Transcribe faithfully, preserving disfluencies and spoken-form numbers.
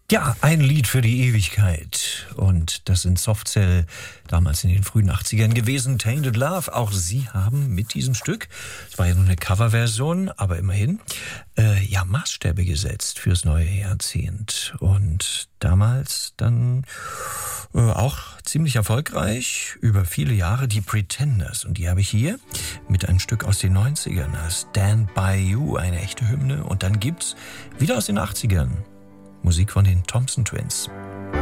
Ja, ein Lied für die Ewigkeit. Und das sind Softcell, damals in den frühen achtzigern gewesen, Tainted Love. Auch sie haben mit diesem Stück, es war ja nur eine Coverversion, aber immerhin, äh, ja, Maßstäbe gesetzt fürs neue Jahrzehnt. Und damals dann äh, auch ziemlich erfolgreich, über viele Jahre, die Pretenders. Und die habe ich hier mit einem Stück aus den neunzigern, Stand By You, eine echte Hymne. Und dann gibt's wieder aus den achtzigern Musik von den Thompson Twins.